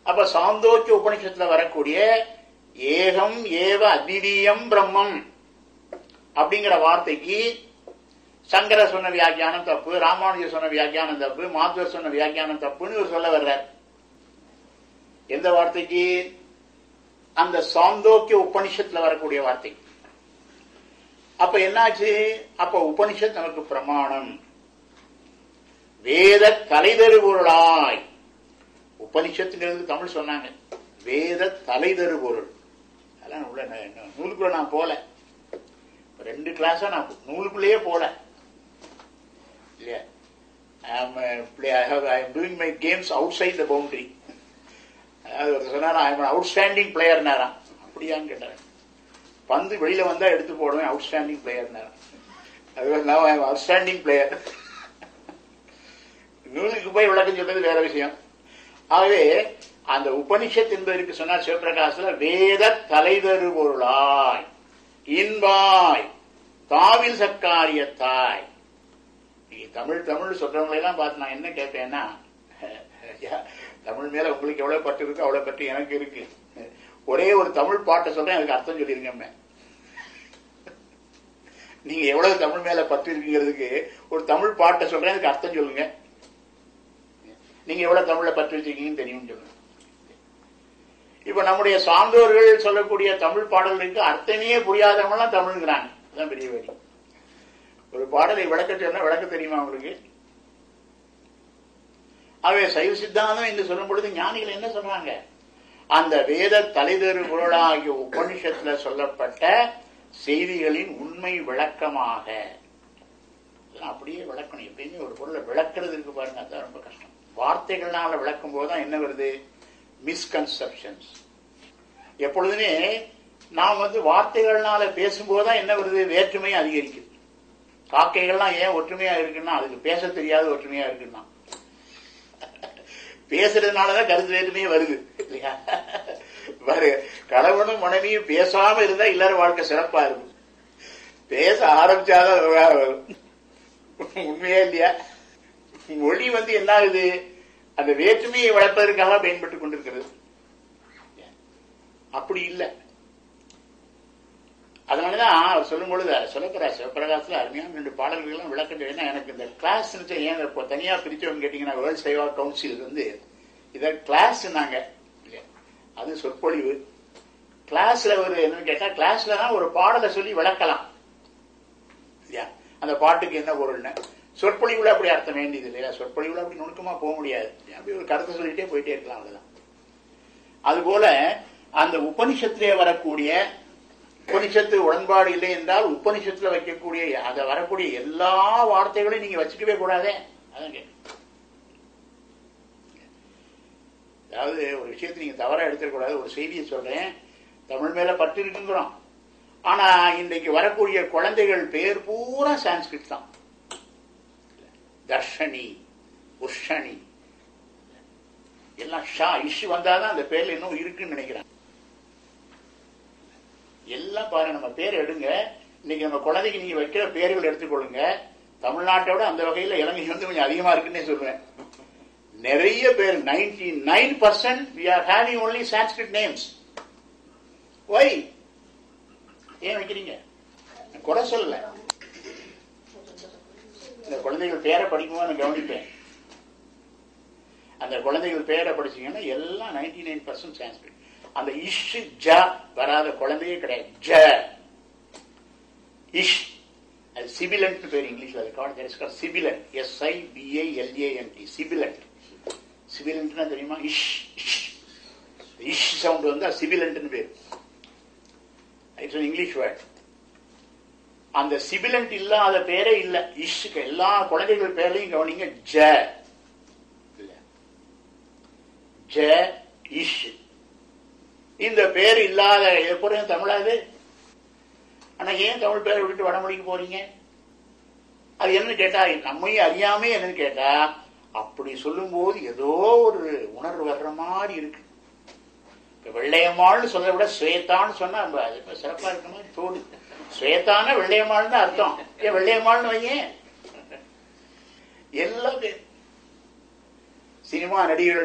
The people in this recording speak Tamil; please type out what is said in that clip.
அப்ப சாந்தோக்கிய உபனிஷத்துல வரக்கூடிய ஏகம் ஏவ அத்விதீயம் பிரம்மம் அப்படிங்கிற வார்த்தைக்கு சங்கர சொன்ன வியாக்கியானம் தப்பு, ராமானுஜர் சொன்ன வியாக்கியானம் தப்பு, மாத்வர் சொன்ன வியாக்கியானம் தப்புன்னு இவர் சொல்ல வர்றார். எந்த வார்த்தைக்கு? அந்த சாந்தோக்கிய உபனிஷத்துல வரக்கூடிய வார்த்தை. அப்ப என்னாச்சு? அப்ப உபனிஷத் நமக்கு பிரமாணம். வேத தலைதரு பொருளாய். உபனிஷத்துங்கிறது தமிழ் சொன்னாங்க, வேத தலைதரு பொருள். அதெல்லாம் உள்ள நூலுக்குள்ள நான் போல, 2 கிளாஸா நான் நூலுக்குள்ளேயே போல இல்லையா. I am doing my games outside the boundary. அதாவது ஒரு சொன்னாரா, ஐ எம் அவுட்ஸ்டாண்டிங் பிளேயர் நேரம். அப்படியான்னு கேட்டார். பந்து வெளியில வந்தா எடுத்து போடுவேன், அவுட்ஸ்டாண்டிங் பிளேயர் நேரம். அது அவுட்ஸ்டாண்டிங் பிளேயர். நூலுக்கு போய் விளக்கம் சொல்றது வேற விஷயம். ஆகவே அந்த உபனிஷத் என்பதற்கு சொன்னார் சிவபிரகாசத்துல, வேத தலைதரு பொருளாய் இன்பாய் தாவில் சக்காரியத்தாய். தமிழ் தமிழ் சொல்றவங்களை எல்லாம் பார்த்து நான் என்ன கேட்பேன்னா, தமிழ் மேல உங்களுக்கு எவ்வளவு பற்று இருக்கு அவ்வளவு பற்று எனக்கு இருக்கு. ஒரே ஒரு தமிழ் பாட்டை சொல்றேன், அதுக்கு அர்த்தம் சொல்லிருங்க. நீங்க எவ்வளவு தமிழ் மேல பற்று இருக்குங்கிறதுக்கு ஒரு தமிழ் பாட்டை சொல்றேன், அதுக்கு அர்த்தம் சொல்லுங்க. நீங்க எவ்வளவு தமிழ்ல பற்று வச்சிருக்கீங்கன்னு தெரியும் சொல்லுங்க. இப்ப நம்முடைய சான்றோர்கள் சொல்லக்கூடிய தமிழ் பாடல்களுக்கு அர்த்தமே புரியாதவங்கலாம் தமிழ்ங்கிறாங்க. அதுதான் பெரிய வரி. ஒரு பாடலை விளக்க சொன்னா விளக்க தெரியுமா அவங்களுக்கு? ஆகவே சைவ சித்தாந்தம் என்று சொல்லும் பொழுது ஞானிகள் என்ன சொல்றாங்க? அந்த வேத தலைதரு பொருளாகிய உபனிஷத்துல சொல்லப்பட்ட செய்திகளின் உண்மை விளக்கமாக அப்படியே விளக்கணும். எப்பயுமே ஒரு பொருளை விளக்குறது இருக்கு பாருங்க, அது ரொம்ப கஷ்டம். வார்த்தைகள்னால விளக்கும் போதுதான் என்ன வருது? மிஸ்கன்செப்ஷன்ஸ். எப்பொழுதுமே நாம் வார்த்தைகள்னால பேசும்போதுதான் என்ன வருது? வேற்றுமை அதிகரிக்குது. காக்கைகள்லாம் ஏன் ஒற்றுமையா இருக்குன்னா, அதுக்கு பேச தெரியாத ஒற்றுமையா இருக்குன்னா, பேசுறதுனாலதான் கருத்து வேற்றுமையே வருது இல்லையா? கணவனும் மனைவியும் பேசாம இருந்தா இல்லற வாழ்க்கை சிறப்பா இருக்கும். பேச ஆரம்பிச்சாதான் வரும். உண்மையா இல்லையா? மொழி என்ன ஆகுது? அந்த வேற்றுமையை வளர்ப்பதற்காக பயன்பட்டுக் கொண்டிருக்கிறது. அப்படி இல்லை. அதனாலதான் அவர் சொல்லும் பொழுது சொல்லக்கிறார் சிவபிரகாசத்துல அருமையான 2 பாடல்கள் விளக்கம். எனக்கு இந்த கிளாஸ் ஏன் தனியா பிரிச்சவங்க கேட்டீங்கன்னா, வேர்ல்ட் சைவா கவுன்சில் இத கிளாஸ் நாங்க, அது சொற்பொழிவு. கிளாஸ்ல ஒரு என்னன்னு கேட்டா, கிளாஸ்ல தான் ஒரு பாடலை சொல்லி விளக்கலாம் இல்லையா, அந்த பாட்டுக்கு என்ன பொருள்னு. சொற்பொழிவுல அப்படி அர்த்தம் வேண்டியது இல்லையா? சொற்பொழிவுல அப்படி நுணுக்கமா போக முடியாது. அப்படி ஒரு கருத்தை சொல்லிட்டே போயிட்டே இருக்கலாம், அவ்வளவுதான். அதுபோல அந்த உபனிஷத்திலே வரக்கூடிய, உபனிஷத்து உடன்பாடு இல்லை என்றால் உபனிஷத்துல வைக்கக்கூடிய அத வரக்கூடிய எல்லா வார்த்தைகளையும் நீங்க வச்சுக்கவே கூடாதே. அதான் கேட்க. அதாவது ஒரு விஷயத்தை நீங்க தவறா எடுத்துக்கூடாது. ஒரு செய்தியை சொல்றேன், தமிழ் மேல பற்று இருக்குங்கிறோம். ஆனா இன்றைக்கு வரக்கூடிய குழந்தைகள் பேர் பூரா சான்ஸ்கிரிட் தான். தர்ஷனி, உஷணி எல்லாம் ஷா இஷு வந்தாதான் அந்த பேர்ல இன்னும் இருக்குன்னு நினைக்கிறாங்க. எல்லாம் பாருங்க, நம்ம பேர் எடுங்க. இன்னைக்கு நம்ம குழந்தைக்கு நீங்க வைக்கிற பேர்கள் எடுத்துக்கொள்ளுங்க. தமிழ்நாட்டோட அந்த வகையில இலங்கை கொஞ்சம் அதிகமா இருக்குன்னே சொல்றேன். நிறைய பேர் 99% we are having only Sanskrit names. Why? ஏன் வைக்கிறீங்க? குறை சொல்லல. இந்த குழந்தைகள் பேரை படிக்கும்போது நான் கவனிப்பேன். அந்த குழந்தைகள் பேரை படிச்சீங்கன்னா எல்லாம் 99% சான்ஸ்கிரிட். அந்த இஷ் ஜ வராத குழந்தையே கிடையாது. ஜ இஷ், அது சிபிலண்ட் பேர் இங்கிலீஷ்ல. அது சிபிலண்ட், SIBILANT, சிபிலண்ட். சிபிலண்ட்னா தெரியுமா? இஷ் இஷ் சவுண்ட் சிபிலண்ட் பேர். It's an English word. அந்த சிபிலண்ட் இல்லாத பேரே இல்ல. இஷ்க்கு எல்லா குழந்தைகள் பேர்லையும் கவனிங்க, ஜ இல்ல, ஜ இஷ். இந்த பேர் இல்லாத எப்படி தமிழாது? ஆனா ஏன் தமிழ் பேரை விட்டுட்டு வடமொழிக்கு போறீங்க? அது என்னன்னு கேட்டா, நம்மையும் அறியாமே என்னன்னு கேட்டா, அப்படி சொல்லும் போது ஏதோ ஒரு உணர்வு வர்ற மாதிரி இருக்கு. வெள்ளையம்மாள்னு சொல்றத விட ஸ்வேதான்னு சொன்னா அது சிறப்பா இருக்க மாதிரி தோணுது. ஸ்வேதான வெள்ளையம்மாள்னு அர்த்தம். ஏன் வெள்ளையம்மாள்னு வையேன். எல்லாம் சினிமா நடிகர்கள்